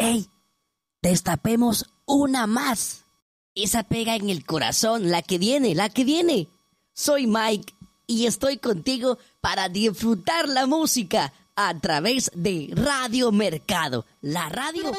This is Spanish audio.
¡Ey! Destapemos una más. Esa pega en el corazón, la que viene, la que viene. Soy Mike y estoy contigo para disfrutar la música a través de Radio Mercado, la radio